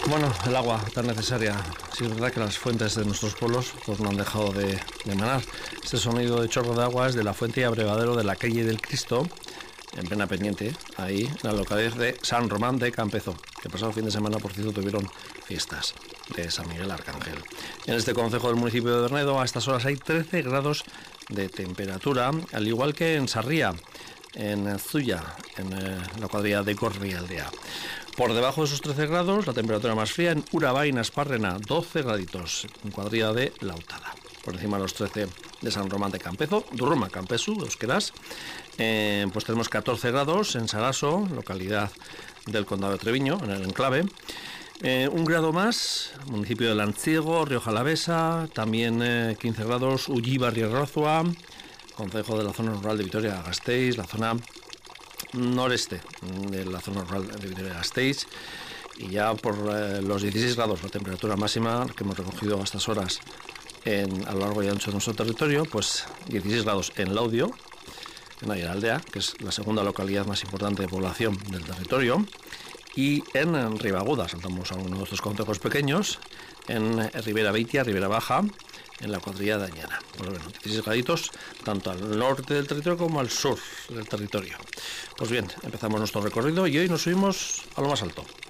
Bueno, el agua tan necesaria. Sí, es verdad que las fuentes de nuestros pueblos pues no han dejado de manar. Este sonido de chorro de agua es de la fuente y abrevadero de la calle del Cristo, en plena pendiente, ahí en la localidad de San Román de Campezo, que pasado fin de semana, por cierto, tuvieron fiestas de San Miguel Arcángel. En este concejo del municipio de Bernedo, a estas horas hay 13 grados de temperatura, al igual que en Sarría, en Zuya, en la cuadrilla de Gorrialdea. Por debajo de esos 13 grados, la temperatura más fría en Urabain, Asparrena, 12 graditos, en cuadrilla de Lautada. Por encima de los 13 de San Román de Campezo, Durruma, Campesu, Euskeraz. Pues tenemos 14 grados en Saraso, localidad del condado de Treviño, en el enclave. Un grado más, municipio de Lanciego, Rioja Alavesa, también 15 grados, Ullíbar y Arrazua, concejo de la zona rural de Vitoria-Gasteiz, la zona noreste de la zona rural de Vitoria-Gasteiz, y ya por los 16 grados la temperatura máxima que hemos recogido a estas horas a lo largo y ancho de nuestro territorio, pues 16 grados en Laudio, en Ayeraldea, que es la segunda localidad más importante de población del territorio, y en Ribaguda, saltamos a uno de estos concejos pequeños, en Ribera Beitia, Ribera Baja, en la cuadrilla de Añana. Pues bueno, 16 graditos tanto al norte del territorio como al sur del territorio. Pues bien, empezamos nuestro recorrido y hoy nos subimos a lo más alto.